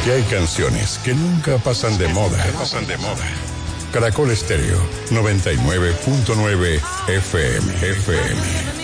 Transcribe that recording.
Porque hay canciones que nunca pasan de moda. Caracol Estéreo 99.9 FM.